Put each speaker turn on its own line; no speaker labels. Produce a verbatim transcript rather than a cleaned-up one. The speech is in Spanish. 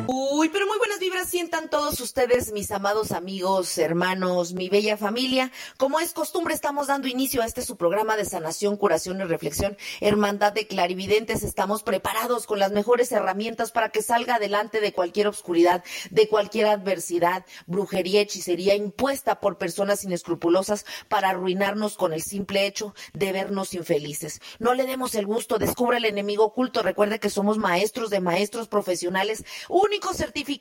Uy, pero muy buenas vibras sientan todos ustedes, mis amados amigos, hermanos, mi bella familia. Como es costumbre, estamos dando inicio a este su programa de sanación, curación y reflexión, Hermandad de Clarividentes. Estamos preparados con las mejores herramientas para que salga adelante de cualquier obscuridad, de cualquier adversidad, brujería, hechicería impuesta por personas inescrupulosas para arruinarnos con el simple hecho de vernos infelices. No le demos el gusto, descubra el enemigo oculto. Recuerde que somos maestros de maestros profesionales, únicos certificados